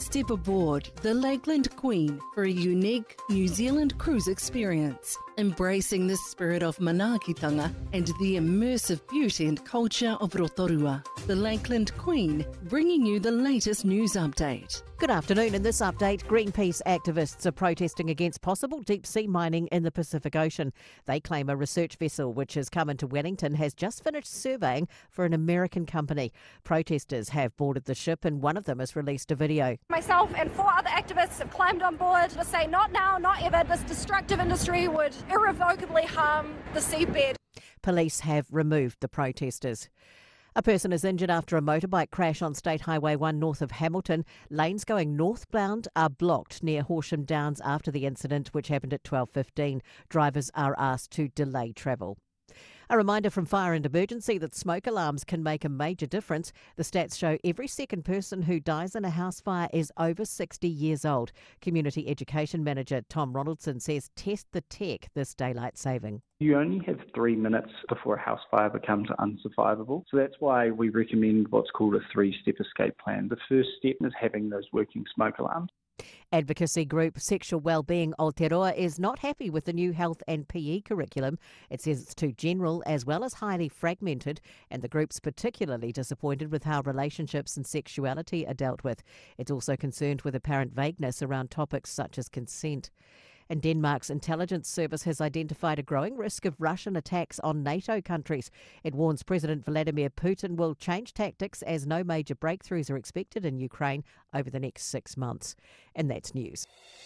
Step aboard the Lakeland Queen for a unique New Zealand cruise experience, embracing the spirit of manaakitanga and the immersive beauty and culture of Rotorua. The Lakeland Queen, bringing you the latest news update. Good afternoon. In this update, Greenpeace activists are protesting against possible deep-sea mining in the Pacific Ocean. They claim a research vessel which has come into Wellington has just finished surveying for an American company. Protesters have boarded the ship and one of them has released a video. Myself and 4 other activists have climbed on board to say not now, not ever. This destructive industry would irrevocably harm the seabed. Police have removed the protesters. A person is injured after a motorbike crash on State Highway 1 north of Hamilton. Lanes going northbound are blocked near Horsham Downs after the incident, which happened at 12:15. Drivers are asked to delay travel. A reminder from Fire and Emergency that smoke alarms can make a major difference. The stats show every second person who dies in a house fire is over 60 years old. Community Education Manager Tom Ronaldson says test the tech this daylight saving. You only have 3 minutes before a house fire becomes unsurvivable. So that's why we recommend what's called a 3-step escape plan. The first step is having those working smoke alarms. Advocacy group Sexual Wellbeing Aotearoa is not happy with the new health and PE curriculum. It says it's too general as well as highly fragmented, and the group's particularly disappointed with how relationships and sexuality are dealt with. It's also concerned with apparent vagueness around topics such as consent. And Denmark's intelligence service has identified a growing risk of Russian attacks on NATO countries. It warns President Vladimir Putin will change tactics as no major breakthroughs are expected in Ukraine over the next 6 months. And that's news.